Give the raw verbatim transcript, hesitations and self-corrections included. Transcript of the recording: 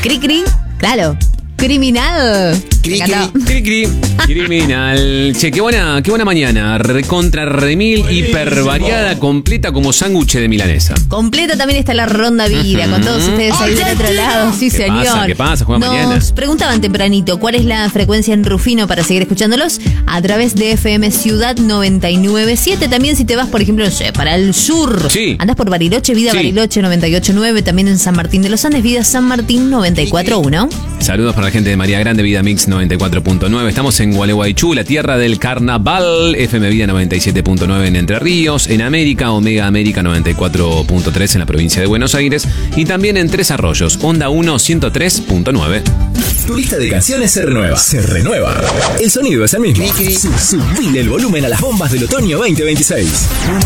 Cri cri, claro. Criminal. Cri, Me encantó. cri, cri, cri. Criminal. Che, qué buena, qué buena mañana. Recontra remil, hiper variada, completa como sándwich de milanesa. Completa también está la ronda vida, con todos ustedes ahí del otro lado. Sí, ¿Qué señor. pasa? ¿Qué pasa? Juega Nos mañana. preguntaban tempranito cuál es la frecuencia en Rufino para seguir escuchándolos a través de F M Ciudad noventa y nueve punto siete. También si te vas, por ejemplo, no sé, para el sur. Sí. Andás por Bariloche, Vida Sí. Bariloche noventa y ocho punto nueve. También en San Martín de los Andes, Vida San Martín noventa y cuatro punto uno. Saludos para la gente de María Grande, Vida Mix noventa y cuatro punto nueve. Estamos en Gualeguaychú, la tierra del carnaval. F M Vida noventa y siete punto nueve en Entre Ríos. En América, Omega América noventa y cuatro punto tres en la provincia de Buenos Aires. Y también en Tres Arroyos, Onda uno ciento tres punto nueve. Tu lista de canciones se renueva. Se renueva. El sonido es el mismo. Su- Subile el volumen a las bombas del otoño veinte veintiséis.